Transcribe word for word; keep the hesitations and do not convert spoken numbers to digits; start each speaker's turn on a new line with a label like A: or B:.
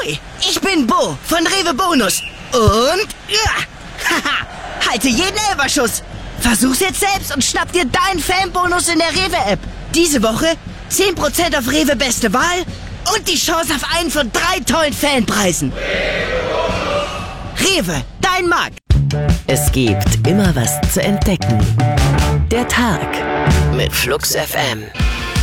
A: Ahoi, ich bin Bo von Rewe Bonus. Und, ja, haha, halte jeden Elberschuss. Versuch's jetzt selbst und schnapp dir deinen Fanbonus in der Rewe-App. Diese Woche zehn Prozent auf Rewe Beste Wahl und die Chance auf einen von drei tollen Fanpreisen. Rewe, dein Markt.
B: Es gibt immer was zu entdecken. Der Tag mit Flux F M.